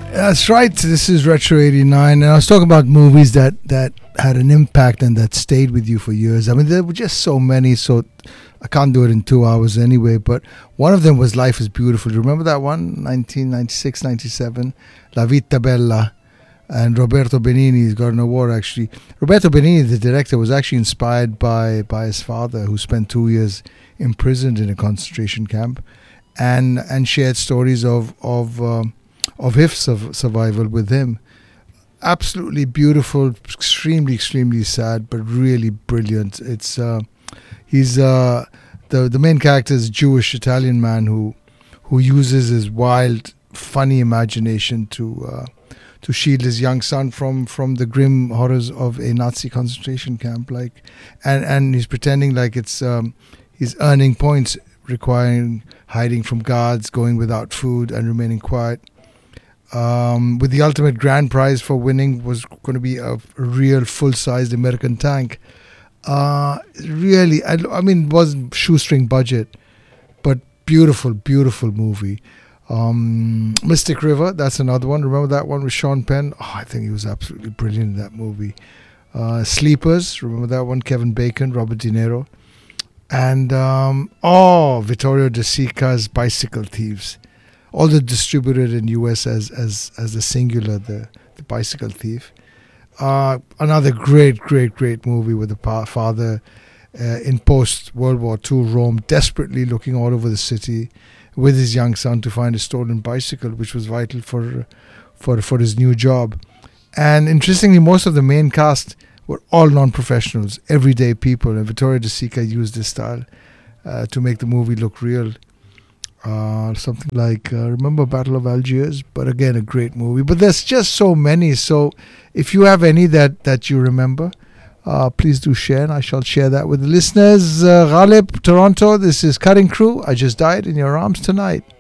That's right. This is Retro 89. And I was talking about movies that had an impact and that stayed with you for years. I mean, there were just so many, so I can't do it in 2 hours anyway. But one of them was Life is Beautiful. Do you remember that one? 1996, 97. La Vita Bella. And Roberto Benigni got an award, actually. Roberto Benigni, the director, was actually inspired by his father, who spent 2 years imprisoned in a concentration camp, and shared stories of his survival with him. Absolutely beautiful, extremely, extremely sad, but really brilliant. It's he's the main character is a Jewish Italian man who uses his wild, funny imagination to shield his young son from the grim horrors of a Nazi concentration camp. And he's pretending like it's he's earning points, requiring hiding from guards, going without food, and remaining quiet. With the ultimate grand prize for winning was going to be a real full-sized American tank. Really, I mean, it wasn't shoestring budget, but beautiful, beautiful movie. Mystic River, that's another one. Remember that one with Sean Penn? Oh, I think he was absolutely brilliant in that movie. Sleepers, remember that one? Kevin Bacon, Robert De Niro. And, Vittorio De Sica's Bicycle Thieves. Although distributed in US as the singular, the Bicycle Thief. Another great movie with the father in post-World War II Rome, desperately looking all over the city with his young son to find a stolen bicycle, which was vital for his new job. And interestingly, most of the main cast were all non-professionals, everyday people, and Vittorio De Sica used this style to make the movie look real. Something like remember Battle of Algiers, but again a great movie. But there's just so many. So if you have any that you remember, please do share, and I shall share that with the listeners. Ghalib, Toronto, this is Cutting Crew. I Just Died in Your Arms Tonight.